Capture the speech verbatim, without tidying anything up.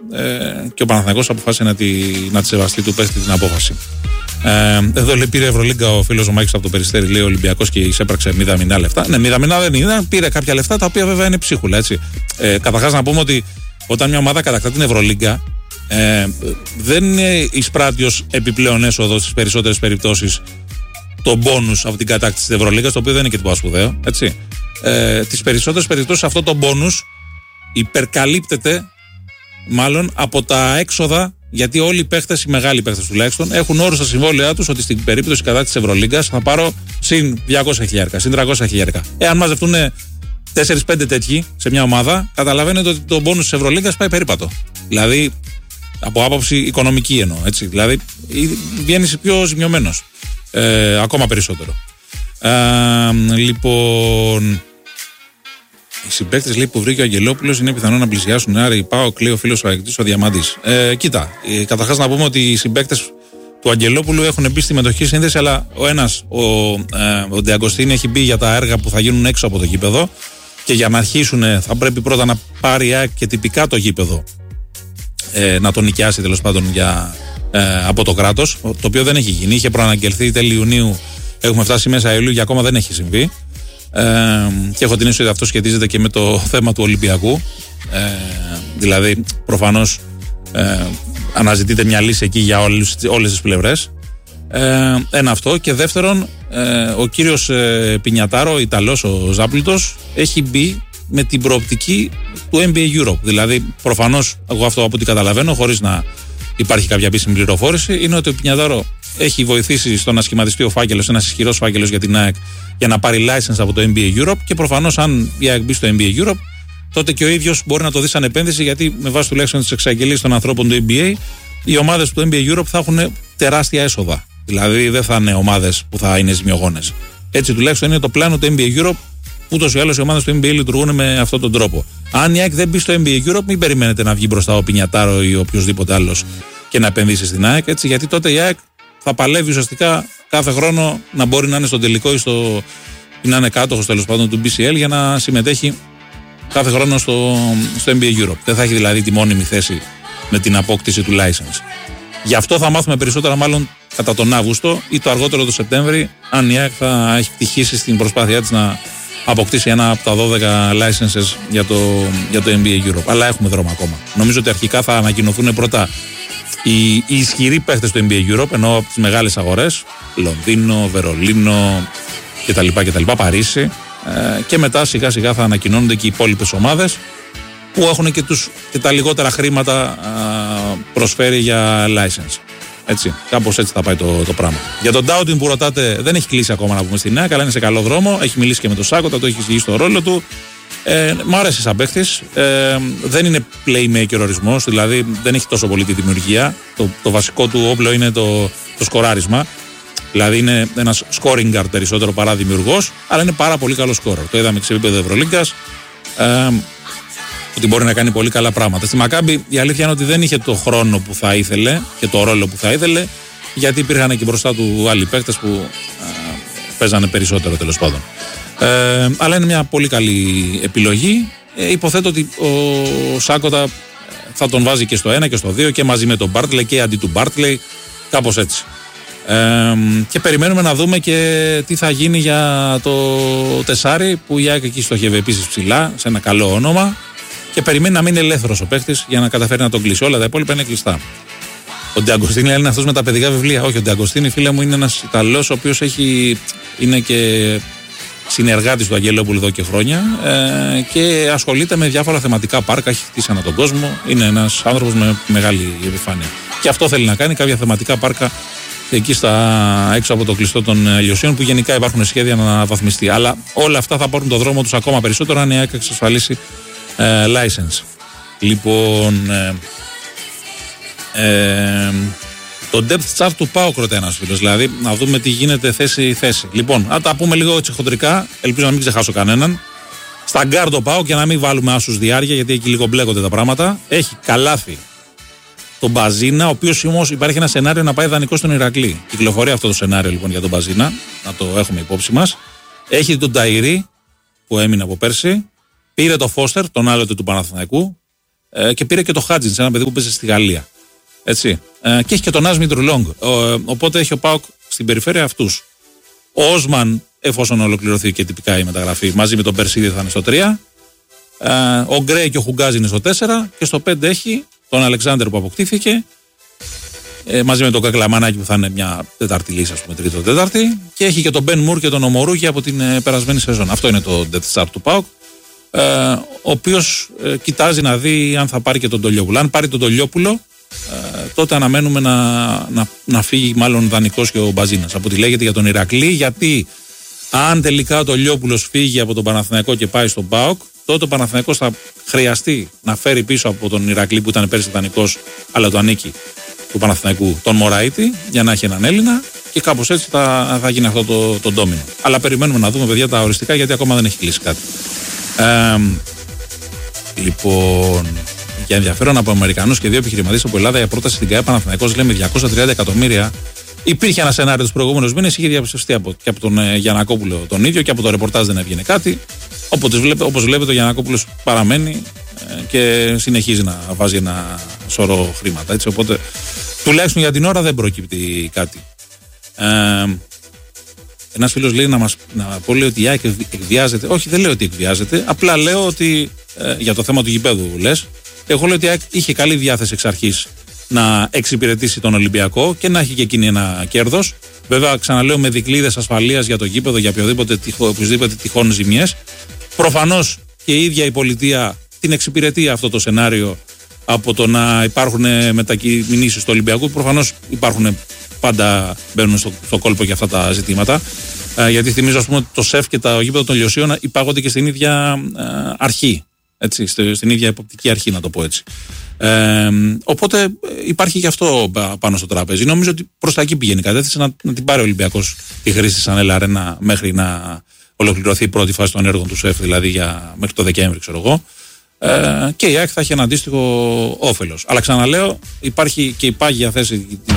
ε, και ο Παναθηναϊκός αποφάσισε να τη, να τη σεβαστεί του παίχτη την απόφαση. Ε, εδώ λέει πήρε Ευρωλίγκα ο φίλος ο Μάκης από το Περιστέρι, λέει ο Ολυμπιακός και εισέπραξε μηδαμινά λεφτά. Ναι, μηδαμινά δεν είναι, πήρε κάποια λεφτά τα οποία βέβαια είναι ψίχουλα, έτσι. Ε, καταρχάς να πούμε ότι όταν μια ομάδα κατακτά την Ευρωλίγκα, ε, δεν εισπράττει ως επιπλέον έσοδο στις περισσότερες περιπτώσεις το μπόνους από την κατάκτηση της Ευρωλίγκας, το οποίο δεν είναι και τίποτα σπουδαίο, έτσι. Ε, τις περισσότερες περιπτώσεις αυτό το μπόνους υπερκαλύπτεται μάλλον από τα έξοδα, γιατί όλοι οι παίχτες, οι μεγάλοι παίχτες τουλάχιστον, έχουν όρους στα συμβόλαιά τους ότι στην περίπτωση κατάκτησης της Ευρωλίγκας θα πάρω συν διακόσια χιλιάρικα, συν τριακόσια χιλιάρικα. Εάν μαζευτούν τέσσερα πέντε τέτοιοι σε μια ομάδα, καταλαβαίνετε ότι το μπόνους της Ευρωλίγκας πάει περίπατο. Δηλαδή, από άποψη οικονομική εννοώ, έτσι. Δηλαδή, βγαίνεις πιο ζημιωμένος. Ε, ακόμα περισσότερο. Ε, λοιπόν, οι συμπαίκτες λέει που βρήκε ο Αγγελόπουλος είναι πιθανό να πλησιάσουν. Άρα η ΠΑΟΚ, λέει ο φίλος ο Αγγελής, ο Διαμαντής. Ε, κοίτα, ε, καταρχάς να πούμε ότι οι συμπαίκτες του Αγγελόπουλου έχουν μπει στη μετοχή σύνδεση, αλλά ο ένας, ο, ε, ο Ντεαγκοστίνη, έχει μπει για τα έργα που θα γίνουν έξω από το γήπεδο και για να αρχίσουν θα πρέπει πρώτα να πάρει και τυπικά το γήπεδο, ε, να τον νοικιάσει τέλος πάντων για. Ε, από το κράτος, το οποίο δεν έχει γίνει. Είχε προαναγγελθεί τέλη Ιουνίου, έχουμε φτάσει μέσα Ιουλίου και ακόμα δεν έχει συμβεί. Ε, και έχω την αίσθηση ότι αυτό σχετίζεται και με το θέμα του Ολυμπιακού. Ε, δηλαδή, προφανώς ε, αναζητείται μια λύση εκεί για όλες, όλες τις πλευρές. Ε, ένα αυτό. Και δεύτερον, ε, ο κύριος ε, Πινιατάρο, ο Ιταλός, ο Ζάπλουτος, έχει μπει με την προοπτική του N B A Europe. Δηλαδή, προφανώς, εγώ αυτό από ό,τι καταλαβαίνω, χωρίς να υπάρχει κάποια επίσημη πληροφόρηση, είναι ότι ο Πινιατάρο έχει βοηθήσει στο να σχηματιστεί ο φάκελος, ένας ισχυρός φάκελος για την ΑΕΚ, για να πάρει license από το N B A Europe. Και προφανώς, αν η ΑΕΚ μπει στο N B A Europe, τότε και ο ίδιος μπορεί να το δει σαν επένδυση, γιατί με βάση τουλάχιστον τις εξαγγελίες των ανθρώπων του N B A, οι ομάδες του N B A Europe θα έχουν τεράστια έσοδα. Δηλαδή, δεν θα είναι ομάδες που θα είναι ζημιογόνες. Έτσι τουλάχιστον είναι το πλάνο του N B A Europe. Ούτως ή άλλως οι ομάδες του N B A λειτουργούν με αυτόν τον τρόπο. Αν η ΑΕΚ δεν μπει στο N B A Europe, μην περιμένετε να βγει μπροστά ο Πινιατάρο ή οποιοδήποτε άλλος και να επενδύσει στην ΑΕΚ, έτσι, γιατί τότε η ΑΕΚ θα παλεύει ουσιαστικά κάθε χρόνο να μπορεί να είναι στο τελικό ή, στο, ή να είναι κάτοχος τέλος πάντων του B C L για να συμμετέχει κάθε χρόνο στο, στο N B A Europe. Δεν θα έχει δηλαδή τη μόνιμη θέση με την απόκτηση του license. Γι' αυτό θα μάθουμε περισσότερα μάλλον κατά τον Αύγουστο ή το αργότερο το Σεπτέμβρη, αν η ΑΕΚ θα έχει πτυχήσει στην προσπάθειά της να αποκτήσει ένα από τα δώδεκα licenses για το, για το N B A Europe. Αλλά έχουμε δρόμο ακόμα. Νομίζω ότι αρχικά θα ανακοινωθούν πρώτα οι, οι ισχυροί παίχτες του N B A Europe, ενώ από τις μεγάλες αγορές, Λονδίνο, Βερολίνο κτλ. κτλ Παρίσι. Ε, και μετά σιγά σιγά θα ανακοινώνονται και οι υπόλοιπες ομάδες που έχουν και, τους, και τα λιγότερα χρήματα α, προσφέρει για license. Έτσι, κάπως έτσι θα πάει το, το πράγμα. Για τον Ντάουντιν που ρωτάτε, δεν έχει κλείσει ακόμα να πούμε στην ΑΕΚ, αλλά είναι σε καλό δρόμο. Έχει μιλήσει και με τον Σάκοτα, το έχει ζητήσει το ρόλο του. Ε, μ' άρεσε σαν παίχτης. Ε, δεν είναι playmaker ορισμός, δηλαδή δεν έχει τόσο πολύ τη δημιουργία. Το, το βασικό του όπλο είναι το, το σκοράρισμα. Δηλαδή είναι ένας scoring guard περισσότερο παρά δημιουργός, αλλά είναι πάρα πολύ καλό scorer. Το είδαμε και σε επίπεδο Ευρωλίγκας. Ε, ότι μπορεί να κάνει πολύ καλά πράγματα. Στη Μακάμπι η αλήθεια είναι ότι δεν είχε το χρόνο που θα ήθελε και το ρόλο που θα ήθελε, γιατί υπήρχαν και μπροστά του άλλοι παίκτες που α, παίζανε περισσότερο τέλος πάντων. Ε, αλλά είναι μια πολύ καλή επιλογή. Ε, υποθέτω ότι ο Σάκοτα θα τον βάζει και στο ένα και στο δύο και μαζί με τον Μπάρτλεϊ και αντί του Μπάρτλεϊ, κάπως έτσι. Ε, και περιμένουμε να δούμε και τι θα γίνει για το τεσάρι που η ΑΕΚ εκεί στοχεύει επίσης ψηλά, σε ένα καλό όνομα. Και περιμένει να μείνει ελεύθερος ο παίχτης για να καταφέρει να τον κλείσει. Όλα τα υπόλοιπα είναι κλειστά. Ο Ντεαγκοστίνη είναι αυτός με τα παιδικά βιβλία. Όχι, ο Ντεαγκοστίνη, φίλε μου, είναι ένας Ιταλός ο οποίος έχει, είναι και συνεργάτης του Αγγελόπουλου εδώ και χρόνια ε, και ασχολείται με διάφορα θεματικά πάρκα. Έχει χτίσει ανά τον κόσμο. Είναι ένας άνθρωπος με μεγάλη επιφάνεια. Και αυτό θέλει να κάνει, κάποια θεματικά πάρκα εκεί στα, έξω από το κλειστό των Λιωσίων, που γενικά υπάρχουν σχέδια να αναβαθμιστεί. Αλλά όλα αυτά θα πάρουν τον δρόμο τους ακόμα περισσότερο αν η ΑΕΚ εξασφαλίσει Uh, license. Λοιπόν, ε, ε, το depth chart του ΠΑΟΚ ρωτάει ένας φίλος, δηλαδή να δούμε τι γίνεται θέση-θέση. Λοιπόν, να τα πούμε λίγο έτσι χοντρικά, ελπίζω να μην ξεχάσω κανέναν. Στα γκάρντ ο ΠΑΟΚ, για να μην βάλουμε άσους διάρκεια, γιατί εκεί λίγο μπλέκονται τα πράγματα, έχει καλάθι τον Μπαζίνα, ο οποίος όμως υπάρχει ένα σενάριο να πάει δανεικό στον Ηρακλή. Κυκλοφορεί αυτό το σενάριο λοιπόν για τον Μπαζίνα, να το έχουμε υπόψη μας. Έχει τον Ταϊρή που έμεινε από πέρσι. Πήρε το Φώστερ, τον άλλο του Παναθηναϊκού. ε, και πήρε και το Χάτζινς, ένα παιδί που παίζει στη Γαλλία. Έτσι. Ε, και έχει και τον Άσμι Τρουλόγκ. Οπότε έχει ο ΠΑΟΚ στην περιφέρεια αυτούς. Ο Όσμαν, εφόσον ολοκληρωθεί και τυπικά η μεταγραφή, μαζί με τον Περσίδη θα είναι στο τρία. Ε, ο Γκρέι και ο Χουγκάζ είναι στο τέσσερα. Και στο πέντε έχει τον Αλεξάνδερ που αποκτήθηκε. Ε, μαζί με τον Κακλαμανάκη που θα είναι μια τετάρτη λύση, ας πούμε, τρίτο-τέταρτη. Και έχει και τον Μπεν Μουρ και τον Ομορούγη από την ε, περασμένη σεζόν. Αυτό είναι το Death Star του ΠΑΟΚ. Ε, ο οποίος ε, κοιτάζει να δει αν θα πάρει και τον Τολιόπουλο. Αν πάρει τον Τολιόπουλο, ε, τότε αναμένουμε να, να, να φύγει μάλλον δανεικός και ο Μπαζίνας. Από ό,τι λέγεται για τον Ηρακλή, γιατί αν τελικά ο Τολιόπουλος φύγει από τον Παναθηναϊκό και πάει στον ΠΑΟΚ, τότε ο Παναθηναϊκός θα χρειαστεί να φέρει πίσω από τον Ηρακλή που ήταν πέρσι δανεικός, αλλά το ανήκει του Παναθηναϊκού, τον Μωραήτη, για να έχει έναν Έλληνα, και κάπως έτσι θα, θα γίνει αυτό το, το ντόμινο. Αλλά περιμένουμε να δούμε, παιδιά, τα οριστικά, γιατί ακόμα δεν έχει κλείσει κάτι. Ε, λοιπόν, για ενδιαφέρον από Αμερικανούς και δύο επιχειρηματίες από Ελλάδα, η πρόταση στην ΚΑΕ Παναθηναϊκός λέει με διακόσια τριάντα εκατομμύρια. Υπήρχε ένα σενάριο τους προηγούμενους μήνες, είχε διαψευστεί από, και από τον ε, Γιαννακόπουλο τον ίδιο, και από το ρεπορτάζ δεν έβγαινε κάτι. Όπως βλέπετε, όπως βλέπετε, ο Γιαννακόπουλος παραμένει ε, και συνεχίζει να βάζει ένα σωρό χρήματα. Έτσι, οπότε τουλάχιστον για την ώρα δεν προκύπτει κάτι. Ε, ένας φίλος λέει να μας να πω, λέει ότι η ΑΕΚ εκβιάζεται. Όχι, δεν λέω ότι εκβιάζεται. Απλά λέω ότι ε, για το θέμα του γηπέδου λες. Εγώ λέω ότι η ΑΕΚ είχε καλή διάθεση εξ αρχής να εξυπηρετήσει τον Ολυμπιακό και να έχει και εκείνη ένα κέρδος. Βέβαια, ξαναλέω, με δικλείδες ασφαλείας για το γήπεδο, για οποιοδήποτε, οποιοδήποτε τυχόν ζημιές. Προφανώς και η ίδια η πολιτεία την εξυπηρετεί αυτό το σενάριο από το να υπάρχουν μετακινήσεις του Ολυμπιακού. Προφανώς υπάρχουν πάντα, μπαίνουν στο, στο κόλπο και αυτά τα ζητήματα. Ε, γιατί θυμίζω, ας πούμε, ότι το ΣΕΦ και τα γήπεδο των Λιωσίων υπάγονται και στην ίδια ε, αρχή. Έτσι, στην ίδια εποπτική αρχή, να το πω έτσι. Ε, οπότε υπάρχει και αυτό πάνω στο τραπέζι. Νομίζω ότι προς τα εκεί πηγαίνει η κατεύθυνση, να, να την πάρει ο Ολυμπιακός τη χρήση σαν Ελ Αρένα μέχρι να ολοκληρωθεί η πρώτη φάση των έργων του ΣΕΦ, δηλαδή για, μέχρι το Δεκέμβρη, ξέρω εγώ. Ε, και η ΑΕΚ θα έχει ένα αντίστοιχο όφελος. Αλλά ξαναλέω, υπάρχει και η πάγια θέση